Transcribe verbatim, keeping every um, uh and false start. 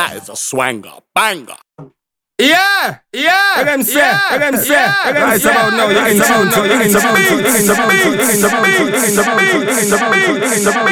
That is a swanger, banger. Yeah, yeah, Let them say, yeah, let them say, yeah, let them say. Right about now, you're in tune, so you're in the mood, you're in the mood, you're in the mood, you're in the mood, you're in the mood, you're in the mood, you're in the mood.